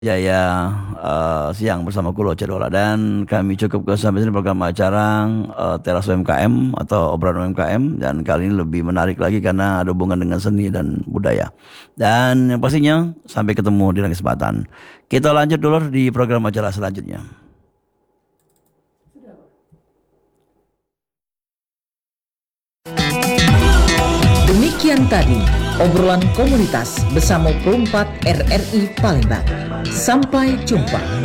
Siang bersama Kulo Cedola dan kami cukup ke sampai sini program acara Teras UMKM atau obrolan UMKM dan kali ini lebih menarik lagi karena ada hubungan dengan seni dan budaya. Dan yang pastinya sampai ketemu di lain kesempatan. Kita lanjut dulu di program acara selanjutnya. Demikian tadi obrolan komunitas bersama Perumpat RRI Palembang. Sampai jumpa.